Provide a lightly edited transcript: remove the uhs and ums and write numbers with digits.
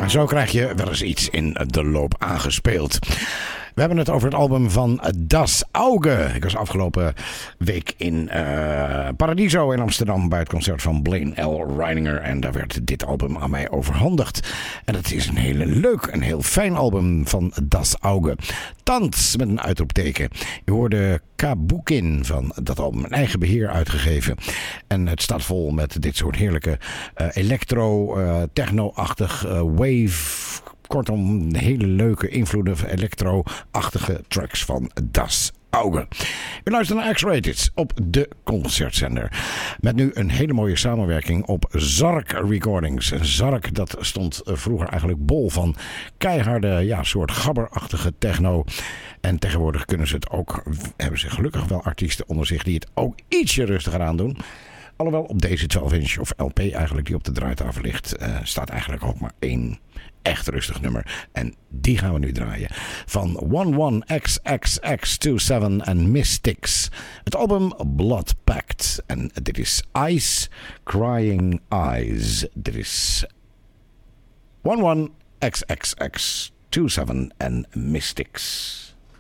Maar zo krijg je wel eens iets in de loop aangespeeld. We hebben het over het album van Das Auge. Ik was afgelopen week in Paradiso in Amsterdam bij het concert van Blaine L. Reininger. En daar werd dit album aan mij overhandigd. En het is een een heel fijn album van Das Auge. Tanz met een uitroepteken. Je hoorde Kabukin van dat album, een eigen beheer uitgegeven. En het staat vol met dit soort heerlijke electro, techno-achtig, wave. Kortom, hele leuke invloeden van electro-achtige tracks van Das Auge. U luistert naar X-Rated op de concertzender. Met nu een hele mooie samenwerking op Zark Recordings. Zark, dat stond vroeger eigenlijk bol van keiharde, soort gabberachtige techno. En tegenwoordig kunnen ze het ook, hebben ze gelukkig wel artiesten onder zich die het ook ietsje rustiger aan doen. Alhoewel op deze 12-inch of LP eigenlijk die op de draaitafel ligt, staat eigenlijk ook maar één echt rustig nummer. En die gaan we nu draaien. Van 11XXX27 en Mystics. Het album Blood Pact. En dit is Ice Crying Eyes. Dit is 11XXX27 en Mystics.